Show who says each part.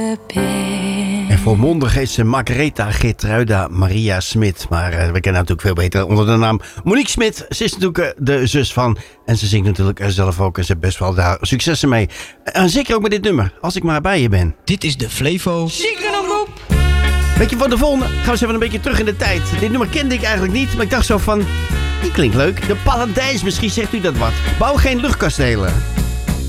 Speaker 1: En volmondig heet ze Margaretha Geertruida Maria Smit. Maar we kennen haar natuurlijk veel beter onder de naam Monique Smit. Ze is natuurlijk de zus van. En ze zingt natuurlijk zelf ook. En ze heeft best wel daar successen mee. En zeker ook met dit nummer. Als ik maar bij je ben.
Speaker 2: Dit is de Flevo.
Speaker 1: Ziekenomroep. Weet je, voor de volgende gaan we eens even een beetje terug in de tijd. Dit nummer kende ik eigenlijk niet. Maar ik dacht zo van, die klinkt leuk. De Paladijs, misschien zegt u dat wat. Bouw geen luchtkastelen.